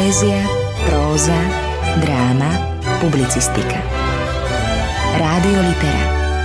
Poézia, próza, dráma, publicistika. Rádio Litera.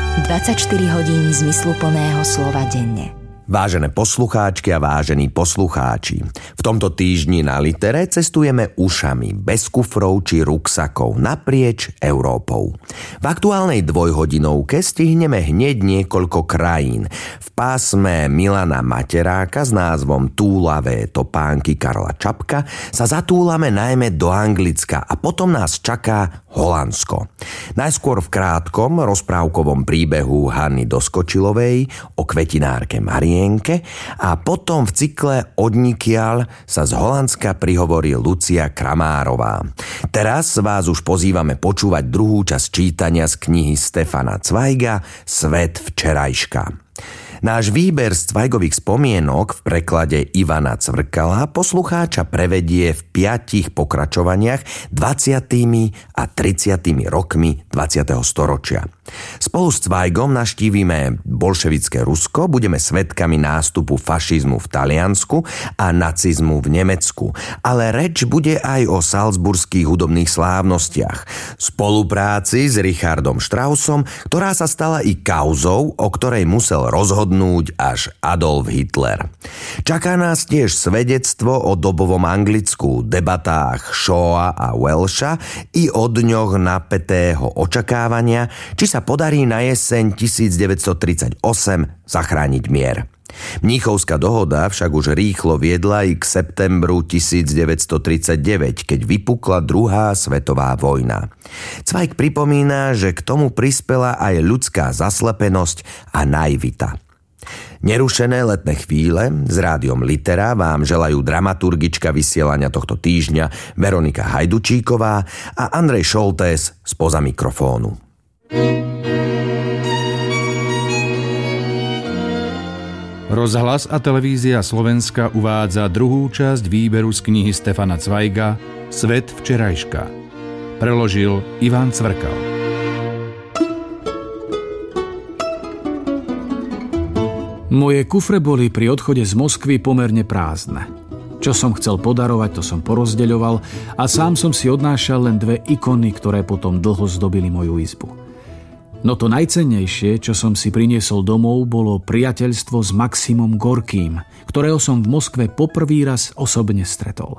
24 hodín zmysluplného slova denne. Vážené poslucháčky a vážení poslucháči, v tomto týždni na Litere cestujeme ušami, bez kufrov či ruksakov, naprieč Európou. V aktuálnej dvojhodinovke stihneme hneď niekoľko krajín. V pásme Milana Materáka s názvom Túlavé topánky Karla Čapka sa zatúlame najmä do Anglicka a potom nás čaká Holandsko. Najskôr v krátkom rozprávkovom príbehu Hany Doskočilovej o kvetinárke Marienke a potom v cykle Odnikiaľ sa z Holandska prihovorí Lucia Kramárová. Teraz vás už pozývame počúvať druhú časť čítania z knihy Stefana Zweiga Svet včerajška. Náš výber z Zweigových spomienok v preklade Ivana Cvrkala poslucháča prevedie v 5 pokračovaniach 20. a 30. rokmi 20. storočia. Spolu s Zweigom navštívime bolševické Rusko, budeme svedkami nástupu fašizmu v Taliansku a nacizmu v Nemecku, ale reč bude aj o salzburských hudobných slávnostiach, spolupráci s Richardom Straussom, ktorá sa stala i kauzou, o ktorej musel rozhodnúť až Adolf Hitler. Čaká nás tiež svedectvo o dobovom Anglicku, debatách Shawa a Welsha i o dňoch napätého očakávania, či sa podarí na jeseň 1938 zachrániť mier. Mníchovská dohoda však už rýchlo viedla i k septembru 1939, keď vypukla druhá svetová vojna. Zweig pripomína, že k tomu prispela aj ľudská zaslepenosť a naivita. Nerušené letné chvíle s rádiom Litera vám želajú dramaturgička vysielania tohto týždňa Veronika Hajdučíková a Andrej Šoltés spoza mikrofónu. Rozhlas a televízia Slovenska uvádza druhú časť výberu z knihy Stefana Zweiga Svet včerajška. Preložil Ivan Cvrkal. Moje kufre boli pri odchode z Moskvy pomerne prázdne. Čo som chcel podarovať, to som porozdeľoval a sám som si odnášal len 2 ikony, ktoré potom dlho zdobili moju izbu. No to najcennejšie, čo som si priniesol domov, bolo priateľstvo s Maximom Gorkým, ktorého som v Moskve poprvý raz osobne stretol.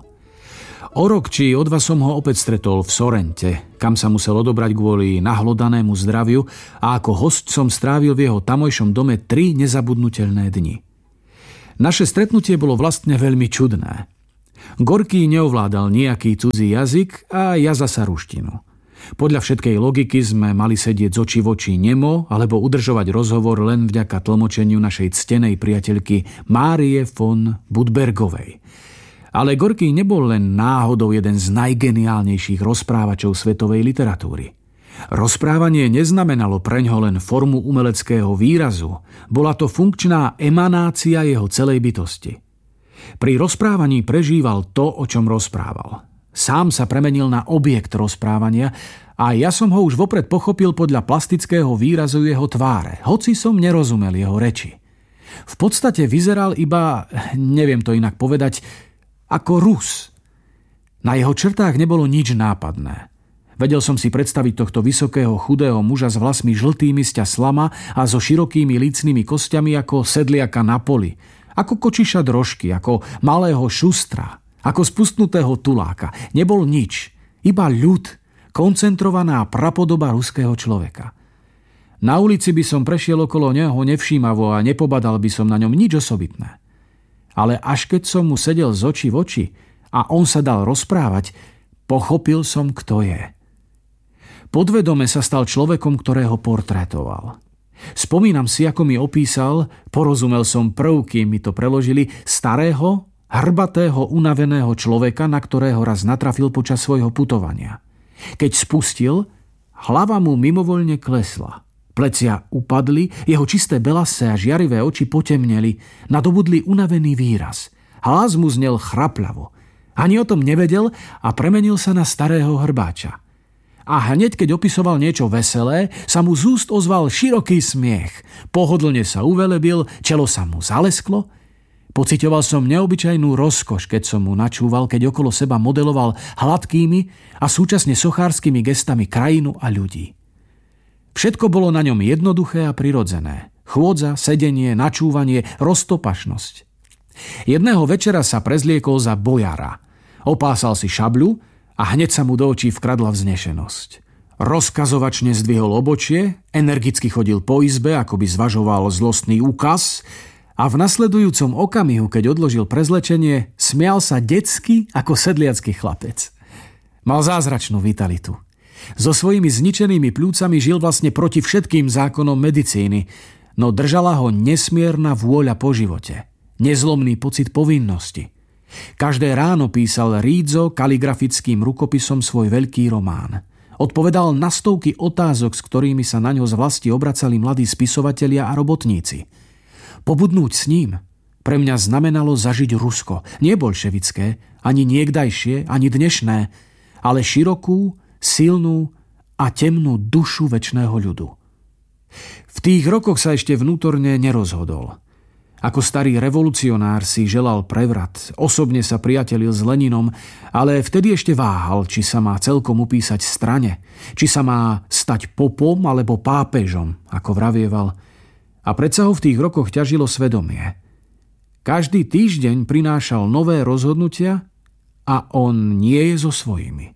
O rok či o 2 som ho opäť stretol v Sorente, kam sa musel odobrať kvôli nahlodanému zdraviu a ako hosť som strávil v jeho tamojšom dome 3 nezabudnutelné dni. Naše stretnutie bolo vlastne veľmi čudné. Gorký neovládal nejaký cudzí jazyk a ja zasa ruštinu. Podľa všetkej logiky sme mali sedieť z očí v oči nemo alebo udržovať rozhovor len vďaka tlmočeniu našej ctenej priateľky Márie von Budbergovej. Ale Gorký nebol len náhodou jeden z najgeniálnejších rozprávačov svetovej literatúry. Rozprávanie neznamenalo preňho len formu umeleckého výrazu, bola to funkčná emanácia jeho celej bytosti. Pri rozprávaní prežíval to, o čom rozprával. Sám sa premenil na objekt rozprávania a ja som ho už vopred pochopil podľa plastického výrazu jeho tváre, hoci som nerozumel jeho reči. V podstate vyzeral iba, neviem to inak povedať, ako Rus. Na jeho črtách nebolo nič nápadné. Vedel som si predstaviť tohto vysokého, chudého muža s vlasmi žltými sťa slama a so širokými lícnymi kostiami ako sedliaka na poli, ako kočiša drožky, ako malého šustra, ako spustnutého tuláka. Nebol nič, iba ľud, koncentrovaná prapodoba ruského človeka. Na ulici by som prešiel okolo neho nevšímavo a nepobadal by som na ňom nič osobitné. Ale až keď som mu sedel z očí v oči a on sa dal rozprávať, pochopil som, kto je. Podvedome sa stal človekom, ktorého portrétoval. Spomínam si, ako mi opísal, porozumel som prvky, mi to preložili, starého, hrbatého, unaveného človeka, na ktorého raz natrafil počas svojho putovania. Keď spustil, hlava mu mimovoľne klesla. Plecia upadli, jeho čisté belasé a žiarivé oči potemneli, nadobudli unavený výraz. Hlas mu znel chrapľavo. Ani o tom nevedel a premenil sa na starého hrbáča. A hneď, keď opisoval niečo veselé, sa mu z úst ozval široký smiech. Pohodlne sa uvelebil, čelo sa mu zalesklo. Pociťoval som neobyčajnú rozkoš, keď som mu načúval, keď okolo seba modeloval hladkými a súčasne sochárskymi gestami krajinu a ľudí. Všetko bolo na ňom jednoduché a prirodzené. Chôdza, sedenie, načúvanie, roztopašnosť. Jedného večera sa prezliekol za bojara. Opásal si šabľu a hneď sa mu do očí vkradla vznešenosť. Rozkazovačne zdvihol obočie, energicky chodil po izbe, ako by zvažoval zlostný úkaz a v nasledujúcom okamihu, keď odložil prezlečenie, smial sa detsky ako sedliacky chlapec. Mal zázračnú vitalitu. So svojimi zničenými pľúcami žil vlastne proti všetkým zákonom medicíny, no držala ho nesmierna vôľa po živote, nezlomný pocit povinnosti. Každé ráno písal rídzo kaligrafickým rukopisom svoj veľký román. Odpovedal na stovky otázok, s ktorými sa na ňo z vlasti obracali mladí spisovatelia a robotníci. Pobudnúť s ním pre mňa znamenalo zažiť Rusko, nie bolševické, ani niekdajšie, ani dnešné, ale širokú, silnú a temnú dušu večného ľudu. V tých rokoch sa ešte vnútorne nerozhodol. Ako starý revolucionár si želal prevrat, osobne sa priatelil s Leninom, ale vtedy ešte váhal, či sa má celkom upísať strane, či sa má stať popom alebo pápežom, ako vravieval. A predsa ho v tých rokoch ťažilo svedomie. Každý týždeň prinášal nové rozhodnutia a on nie je so svojimi.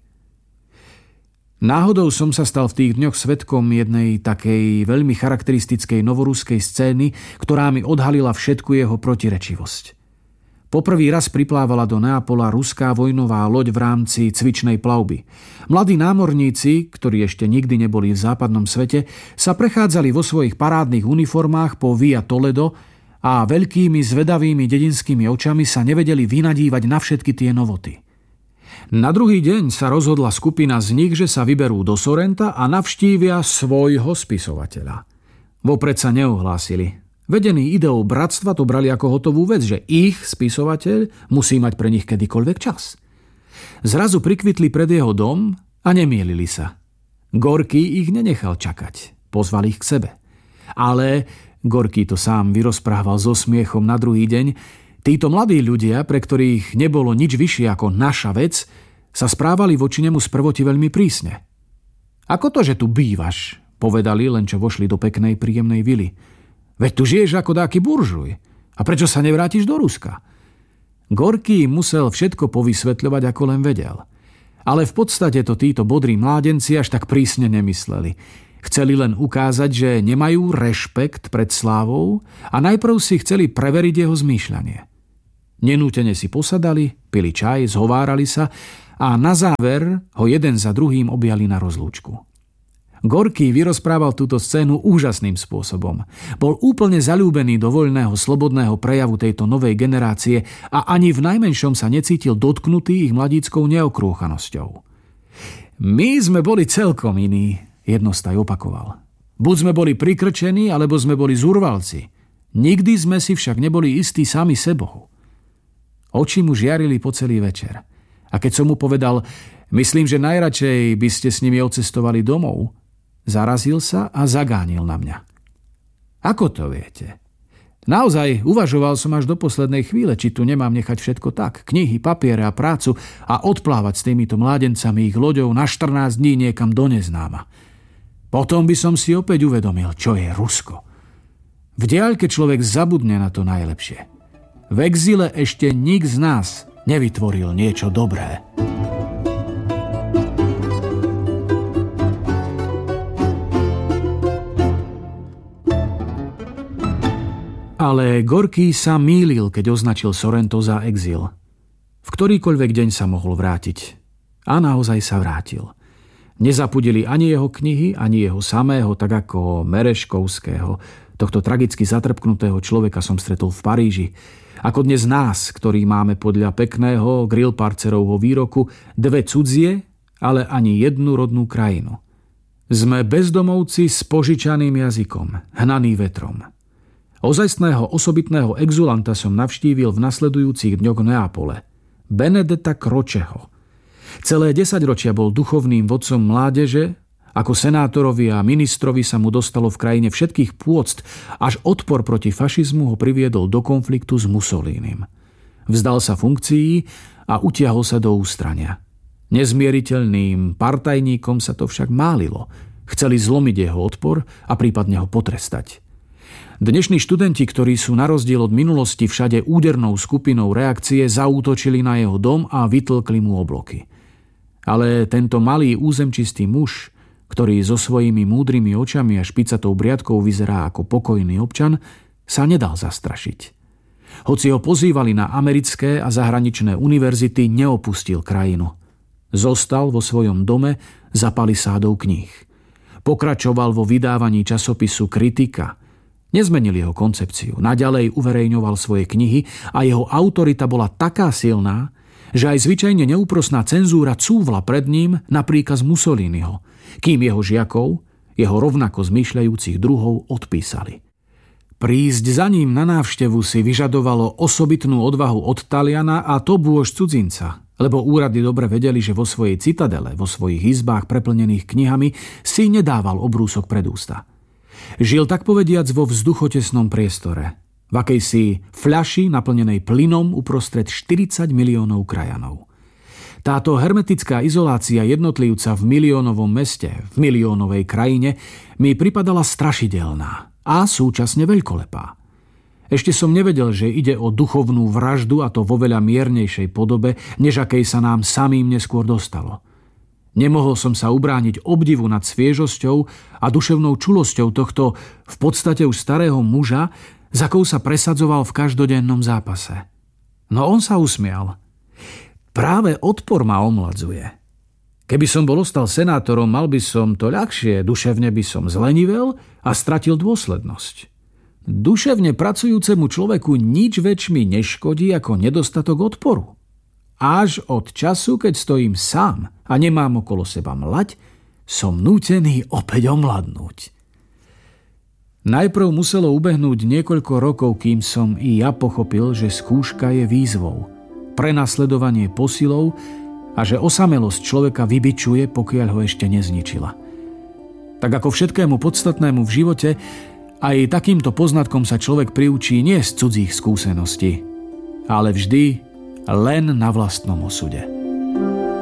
Náhodou som sa stal v tých dňoch svedkom jednej takej veľmi charakteristickej novoruskej scény, ktorá mi odhalila všetku jeho protirečivosť. Poprvý raz priplávala do Neapola ruská vojnová loď v rámci cvičnej plavby. Mladí námorníci, ktorí ešte nikdy neboli v západnom svete, sa prechádzali vo svojich parádnych uniformách po Via Toledo a veľkými zvedavými dedinskými očami sa nevedeli vynadívať na všetky tie novoty. Na druhý deň sa rozhodla skupina z nich, že sa vyberú do Sorrenta a navštívia svojho spisovateľa. Vopred sa neohlásili. Vedení ideou bratstva to brali ako hotovú vec, že ich spisovateľ musí mať pre nich kedykoľvek čas. Zrazu prikvitli pred jeho dom a nemielili sa. Gorký ich nenechal čakať. Pozval ich k sebe. Ale Gorký to sám vyrozprával so smiechom na druhý deň. Títo mladí ľudia, pre ktorých nebolo nič vyššie ako naša vec, sa správali voči nemu sprvoti veľmi prísne. Ako to, že tu bývaš? Povedali, len čo vošli do peknej, príjemnej vily. Veď tu žiješ ako dáky buržuj. A prečo sa nevrátiš do Ruska? Gorký musel všetko povysvetľovať, ako len vedel. Ale v podstate to títo bodrí mládenci až tak prísne nemysleli. Chceli len ukázať, že nemajú rešpekt pred slávou a najprv si chceli preveriť jeho zmýšľanie. Nenútene si posadali, pili čaj, zhovárali sa a na záver ho jeden za druhým objali na rozlúčku. Gorký vyrozprával túto scénu úžasným spôsobom. Bol úplne zaľúbený do voľného, slobodného prejavu tejto novej generácie a ani v najmenšom sa necítil dotknutý ich mladíckou neokrúchanosťou. My sme boli celkom iní, jednostaj opakoval. Buď sme boli prikrčení, alebo sme boli zurvalci. Nikdy sme si však neboli istí sami sebou. Oči mu žiarili po celý večer. A keď som mu povedal, myslím, že najradšej by ste s nimi odcestovali domov, zarazil sa a zagánil na mňa. Ako to viete? Naozaj uvažoval som až do poslednej chvíle, či tu nemám nechať všetko tak, knihy, papiere a prácu a odplávať s týmito mládencami ich loďou na 14 dní niekam do neznáma. Potom by som si opäť uvedomil, čo je Rusko. V diaľke človek zabudne na to najlepšie. V exíle ešte nik z nás nevytvoril niečo dobré. Ale Gorký sa mýlil, keď označil Sorrento za exil. V ktorýkoľvek deň sa mohol vrátiť. A naozaj sa vrátil. Nezapudili ani jeho knihy, ani jeho samého, tak ako Mereškovského. Tohto tragicky zatrpknutého človeka som stretol v Paríži. Ako dnes nás, ktorí máme podľa pekného Grillparcerovho výroku dve cudzie, ale ani jednu rodnú krajinu. Sme bezdomovci s požičaným jazykom, hnaný vetrom. Ozajstného osobitného exulanta som navštívil v nasledujúcich dňoch v Neapole. Benedetta Croceho. Celé 10 ročia bol duchovným vodcom mládeže Ako senátorovi a ministrovi sa mu dostalo v krajine všetkých pôct, až odpor proti fašizmu ho priviedol do konfliktu s Mussolinim. Vzdal sa funkcií a utiahol sa do ústrania. Nezmieriteľným partajníkom sa to však málilo. Chceli zlomiť jeho odpor a prípadne ho potrestať. Dnešní študenti, ktorí sú na rozdiel od minulosti všade údernou skupinou reakcie, zaútočili na jeho dom a vytlkli mu obloky. Ale tento malý územčistý muž, ktorý so svojimi múdrymi očami a špicatou briadkou vyzerá ako pokojný občan, sa nedal zastrašiť. Hoci ho pozývali na americké a zahraničné univerzity, neopustil krajinu. Zostal vo svojom dome za palisádou kníh. Pokračoval vo vydávaní časopisu Kritika. Nezmenil jeho koncepciu, naďalej uverejňoval svoje knihy a jeho autorita bola taká silná, že aj zvyčajne neúprosná cenzúra cúvla pred ním na príkaz Mussoliniho, kým jeho žiakov, jeho rovnako zmýšľajúcich druhov odpísali. Prísť za ním na návštevu si vyžadovalo osobitnú odvahu od Taliana a to bôž cudzinca, lebo úrady dobre vedeli, že vo svojej citadele, vo svojich izbách preplnených knihami si nedával obrúsok pred ústa. Žil tak povediac vo vzduchotesnom priestore, v akejsi fľaši naplnenej plynom uprostred 40 miliónov krajanov. Táto hermetická izolácia jednotlivca v miliónovom meste, v miliónovej krajine, mi pripadala strašidelná a súčasne veľkolepá. Ešte som nevedel, že ide o duchovnú vraždu, a to vo veľa miernejšej podobe, než akej sa nám samým neskôr dostalo. Nemohol som sa ubrániť obdivu nad sviežosťou a duševnou čulosťou tohto v podstate už starého muža, za akou sa presadzoval v každodennom zápase. No on sa usmial. Práve odpor ma omladzuje. Keby som bol ostal senátorom, mal by som to ľahšie, duševne by som zlenivel a stratil dôslednosť. Duševne pracujúcemu človeku nič väčšmi neškodí ako nedostatok odporu. Až od času, keď stojím sám a nemám okolo seba mlať, som nútený opäť omladnúť. Najprv muselo ubehnúť niekoľko rokov, kým som i ja pochopil, že skúška je výzvou, prenasledovanie posilou a že osamelosť človeka vybičuje, pokiaľ ho ešte nezničila. Tak ako všetkému podstatnému v živote, aj takýmto poznatkom sa človek priučí nie z cudzích skúseností, ale vždy len na vlastnom osude.